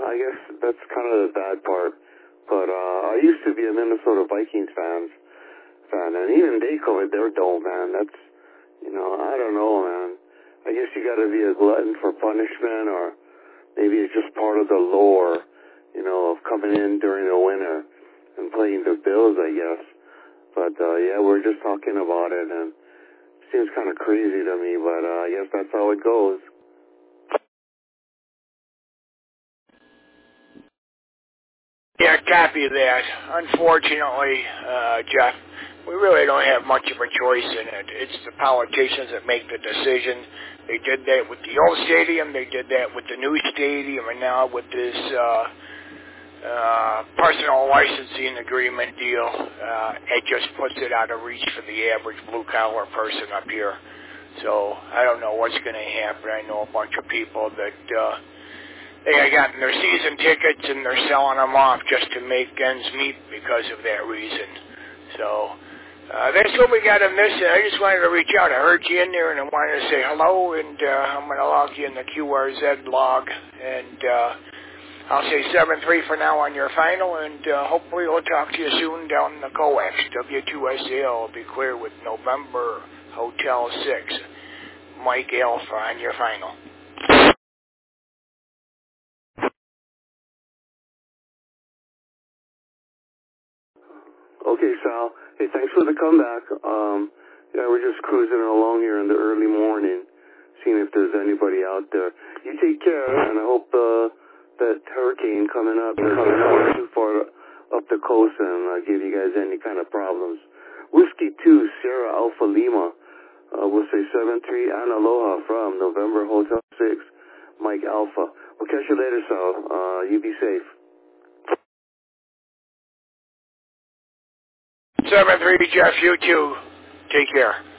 I guess that's kind of the bad part. But I used to be a Minnesota Vikings fan, and even they call it their dome, man. That's, I don't know, man. I guess you got to be a glutton for punishment, or maybe it's just part of the lore, of coming in during the winter and playing the Bills, I guess. But yeah, we're just talking about it, and it seems kind of crazy to me, but I guess that's how it goes. Yeah, copy that. Unfortunately, Jeff, we really don't have much of a choice in it. It's the politicians that make the decision. They did that with the old stadium, they did that with the new stadium, and now with this personal licensing agreement deal, it just puts it out of reach for the average blue-collar person up here. So I don't know what's going to happen. I know a bunch of people that they had gotten their season tickets and they're selling them off just to make ends meet because of that reason. So that's what we got on this. I just wanted to reach out. I heard you in there and I wanted to say hello, and I'm going to log you in the QRZ log, and I'll say 7-3 for now on your final, and hopefully we'll talk to you soon down in the COAX. W2SAL will be clear with November Hotel 6. Mike Alpha on your final. Okay, Sal. Hey, thanks for the comeback. Yeah, we're just cruising along here in the early morning, seeing if there's anybody out there. You take care, and I hope that hurricane coming up doesn't come too far up the coast and give you guys any kind of problems. Whiskey 2, Sierra Alpha Lima. We'll say 7-3 and aloha from November Hotel 6, Mike Alpha. We'll catch you later, Sal. You be safe. 7-3, Jeff, you too. Take care.